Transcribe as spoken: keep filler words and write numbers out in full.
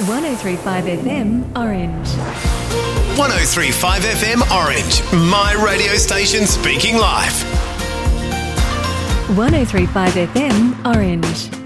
one oh three point five F M Orange. one oh three point five F M Orange, my radio station speaking live. one oh three point five F M Orange.